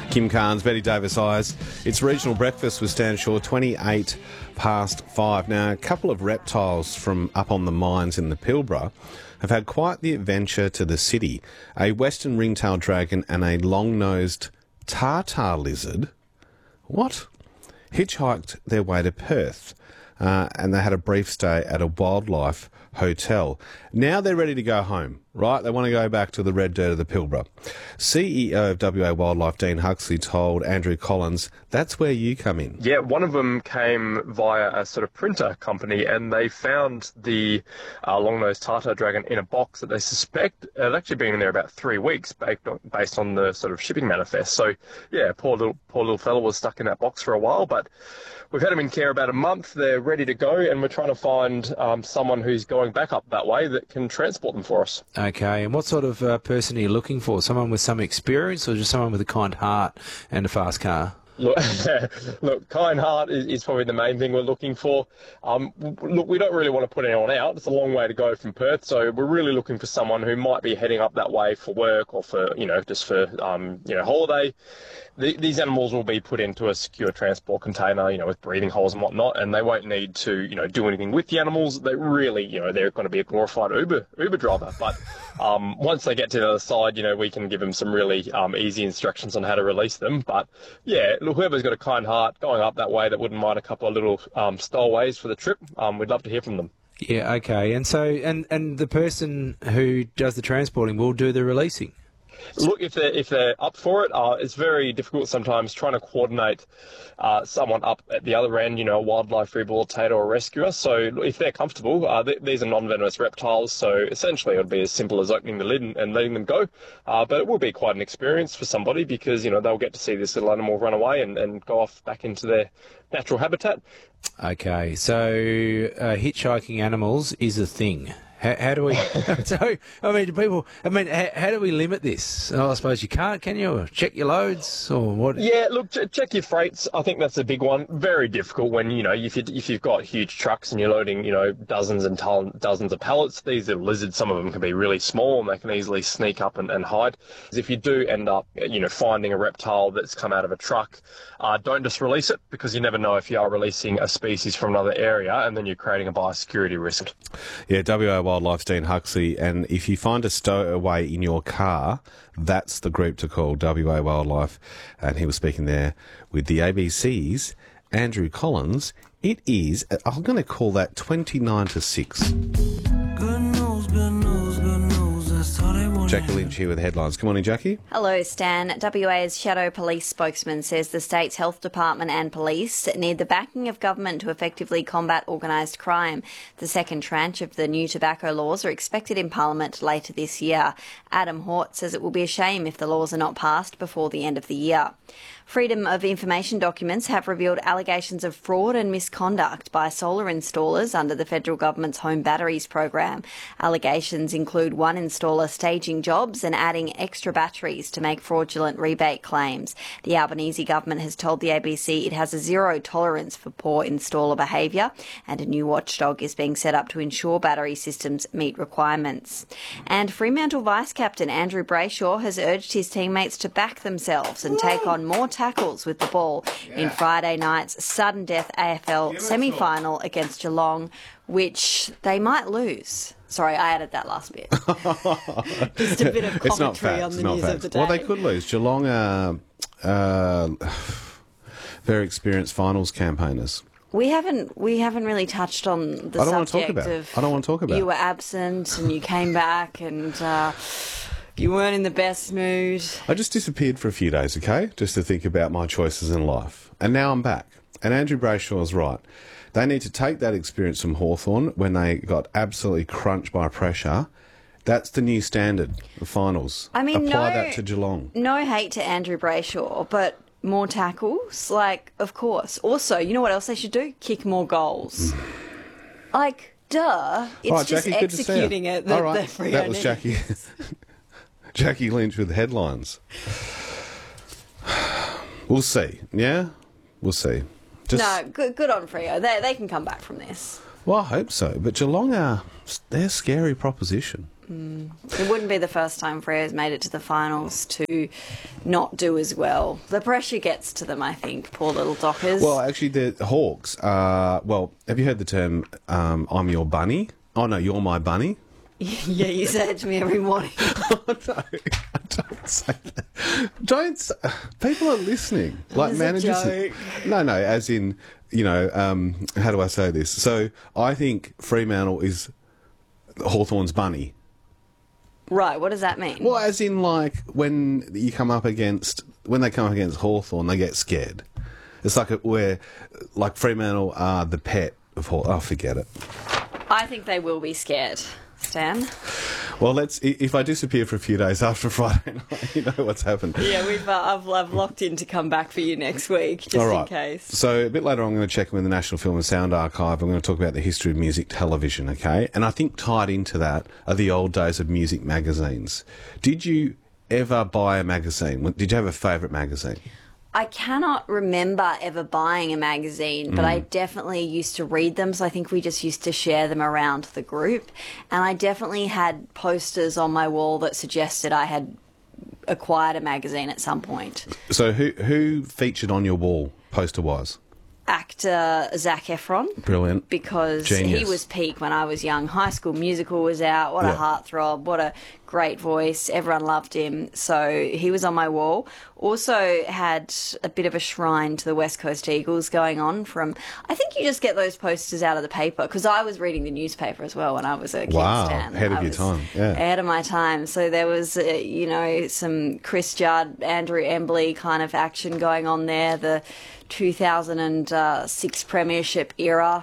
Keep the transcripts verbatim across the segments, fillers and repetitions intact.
Kim Carnes, Betty Davis Eyes. It's Regional Breakfast with Stan Shaw, twenty-eight past five. Now, a couple of reptiles from up on the mines in the Pilbara have had quite the adventure to the city. A western ringtail dragon and a long-nosed tartar lizard, what? Hitchhiked their way to Perth, uh, and they had a brief stay at a wildlife hotel. Now they're ready to go home, right? They want to go back to the red dirt of the Pilbara. C E O of W A Wildlife, Dean Huxley, told Andrew Collins, that's where you come in. Yeah, one of them came via a sort of printer company, and they found the uh, long-nosed tartar dragon in a box that they suspect had actually been in there about three weeks based on, based on the sort of shipping manifest. So, yeah, poor little poor little fella was stuck in that box for a while, but we've had them in care about a month. They're ready to go, and we're trying to find um, someone who's going back up that way that can transport them for us. Okay, and what sort of uh, person are you looking for? Someone with some experience, or just someone with a kind heart and a fast car? Look, look, kind heart is, is probably the main thing we're looking for. Um, look, we don't really want to put anyone out. It's a long way to go from Perth, so we're really looking for someone who might be heading up that way for work or for, you know, just for, um, you know, holiday. The, these animals will be put into a secure transport container, you know, with breathing holes and whatnot, and they won't need to, you know, do anything with the animals. They really, you know, they're going to be a glorified Uber Uber driver. But um, once they get to the other side, you know, we can give them some really um, easy instructions on how to release them. But yeah, look, whoever's got a kind heart going up that way that wouldn't mind a couple of little um, stowaways for the trip, um, we'd love to hear from them. Yeah, okay. And so, and, and the person who does the transporting will do the releasing? Look, if they're, if they're up for it, uh, it's very difficult sometimes trying to coordinate uh, someone up at the other end, you know, a wildlife rehabilitator or rescuer. So if they're comfortable, uh, th- these are non-venomous reptiles, so essentially it would be as simple as opening the lid and, and letting them go. Uh, but it will be quite an experience for somebody because, you know, they'll get to see this little animal run away and, and go off back into their natural habitat. Okay, so uh, hitchhiking animals is a thing. How, how do we? So, I mean, do people? I mean, how, how do we limit this? Oh, I suppose you can't, can you? Or check your loads, or what? Yeah, look, ch- check your freights. I think that's a big one. Very difficult when you know if you if you've got huge trucks and you're loading, you know, dozens and ton- dozens of pallets. These are lizards. Some of them can be really small and they can easily sneak up and, and hide. If you do end up, you know, finding a reptile that's come out of a truck, uh, don't just release it because you never know if you are releasing a species from another area and then you're creating a biosecurity risk. Yeah, W A Wildlife's Dean Huxley, and if you find a stowaway in your car, that's the group to call, W A Wildlife. And he was speaking there with the A B C's Andrew Collins. It is, I'm going to call that twenty-nine to six. Good news, good news, good news. That's all they want. Jackie Lynch here with headlines. Good morning, Jackie. Hello, Stan. W A's Shadow Police spokesman says the state's health department and police need the backing of government to effectively combat organised crime. The second tranche of the new tobacco laws are expected in Parliament later this year. Adam Hort says it will be a shame if the laws are not passed before the end of the year. Freedom of Information documents have revealed allegations of fraud and misconduct by solar installers under the federal government's Home Batteries program. Allegations include one installer staging jobs and adding extra batteries to make fraudulent rebate claims. The Albanese government has told the A B C it has a zero tolerance for poor installer behaviour, and a new watchdog is being set up to ensure battery systems meet requirements. And Fremantle Vice-Captain Andrew Brayshaw has urged his teammates to back themselves and take on more tackles with the ball yeah. in Friday night's sudden death A F L semi-final against Geelong, which they might lose. Sorry, I added that last bit. Just a bit of commentary it's not fact, on the it's not news fact. of the day. Well, they could lose. Geelong are uh, very experienced finals campaigners. We haven't we haven't really touched on the I don't want to talk subject about of it. I don't want to talk about you it. were absent and you came back and uh, you weren't in the best mood. I just disappeared for a few days, okay, just to think about my choices in life. And now I'm back. And Andrew Brayshaw is right. They need to take that experience from Hawthorn when they got absolutely crunched by pressure. That's the new standard, the finals. I mean, Apply no, that to Geelong. No hate to Andrew Brayshaw, but more tackles, like, of course. Also, you know what else they should do? Kick more goals. Like, duh. It's right, just Jackie, executing it. The, All right, the free that was Jackie. Jackie Lynch with headlines. We'll see. Yeah, we'll see. Just, no, good, good on Freo. They they can come back from this. Well, I hope so. But Geelong are they're a scary proposition. It wouldn't be the first time Freya's made it to the finals to not do as well. The pressure gets to them, I think, poor little Dockers. Well, actually, the Hawks are... Well, have you heard the term, um, I'm your bunny? Oh, no, you're my bunny? Yeah, you say it to me every morning. Oh, no, I don't say that. Don't... s- People are listening. Like was a managers... joke. No, no, as in, you know, um, how do I say this? So, I think Fremantle is Hawthorn's bunny. Right, what does that mean? Well, as in, like, when you come up against, when they come up against Hawthorn, they get scared. It's like a, where, like, Fremantle are the pet of Hawthorn. Oh, forget it. I think they will be scared, Stan. Well, let's, i- if I disappear for a few days after Friday night, you know what's happened. Yeah, we've uh, I've, I've locked in to come back for you next week, just All right. in case. So a bit later on, I'm going to check in with the National Film and Sound Archive. I'm going to talk about the history of music television, okay? And I think tied into that are the old days of music magazines. Did you ever buy a magazine? Did you have a favourite magazine? I cannot remember ever buying a magazine, but I definitely used to read them. So I think we just used to share them around the group. And I definitely had posters on my wall that suggested I had acquired a magazine at some point. So who who featured on your wall poster-wise? Actor Zac Efron. Brilliant. Because he Genius. was peak when I was young. High School Musical was out. What Yeah. a heartthrob. What a great voice. Everyone loved him. So he was on my wall. Also had a bit of a shrine to the West Coast Eagles going on from... I think you just get those posters out of the paper because I was reading the newspaper as well when I was a kid. Wow, Stan. ahead of I your was time, yeah. Ahead of my time. So there was, uh, you know, some Chris Judd, Andrew Embley kind of action going on there. The two thousand six Premiership era.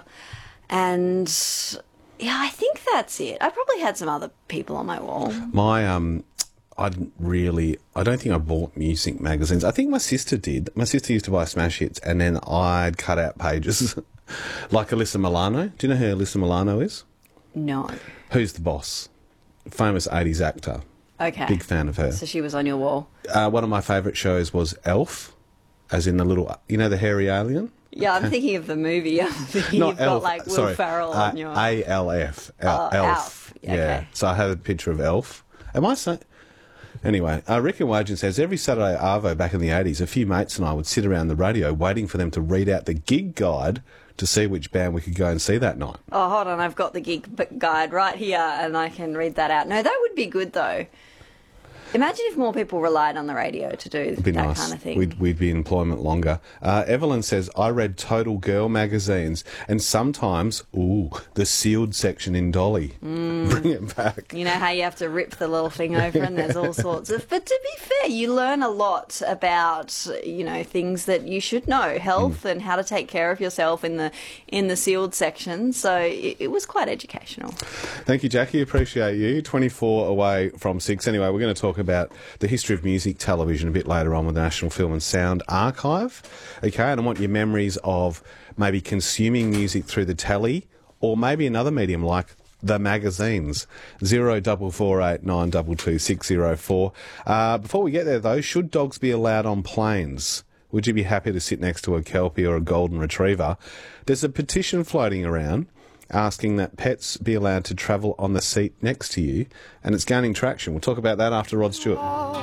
And yeah, I think that's it. I probably had some other people on my wall. My um, I didn't really. I don't think I bought music magazines. I think my sister did. My sister used to buy smash hits, and then I'd cut out pages, like Alyssa Milano. Do you know who Alyssa Milano is? No. Who's the boss? Famous eighties actor. Okay. Big fan of her. So she was on your wall. Uh, one of my favourite shows was Elf, as in the little, you know, the hairy alien. Yeah, I'm thinking of the movie. I'm thinking Not you've got Elf. like Will sorry, Ferrell uh, on your... A L F. El- Oh, Elf. Alf. Yeah. Okay. So I had a picture of Elf. Am I saying? Anyway, uh, Rick and Wagen says every Saturday at Arvo back in the eighties, a few mates and I would sit around the radio waiting for them to read out the gig guide to see which band we could go and see that night. Oh, hold on. I've got the gig b- guide right here and I can read that out. No, that would be good though. Imagine if more people relied on the radio to do It'd be that nice. kind of thing. We'd, we'd be in employment longer. Uh, Evelyn says, I read Total Girl magazines and sometimes, ooh, the sealed section in Dolly. Mm. Bring it back. You know how you have to rip the little thing over and there's all sorts of... But to be fair, you learn a lot about, you know, things that you should know, health Mm. and how to take care of yourself in the in the sealed section. So it, it was quite educational. Thank you, Jackie. Appreciate you. twenty-four away from six. Anyway, we're going to talk about the history of music television a bit later on with the National Film and Sound Archive. Okay, and I want your memories of maybe consuming music through the telly or maybe another medium like the magazines. Zero double four eight nine double two six zero four. Uh, before we get there, though, should dogs be allowed on planes? Would you be happy to sit next to a Kelpie or a Golden Retriever? There's a petition floating around asking that pets be allowed to travel on the seat next to you, and it's gaining traction. We'll talk about that after Rod Stewart.